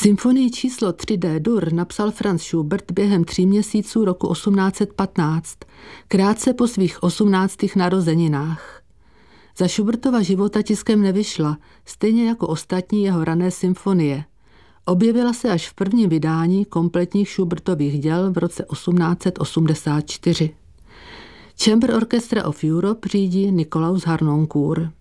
Symfonii číslo 3 D-dur napsal Franz Schubert během 3 měsíců roku 1815, krátce po svých 18. narozeninách. Za Schubertova života tiskem nevyšla, stejně jako ostatní jeho rané symfonie. Objevila se až v prvním vydání kompletních Schubertových děl v roce 1884. Chamber Orchestra of Europe řídí Nikolaus Harnoncourt.